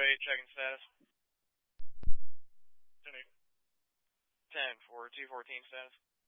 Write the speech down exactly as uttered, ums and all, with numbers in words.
eight, checking status. ten eight. ten for two fourteen status.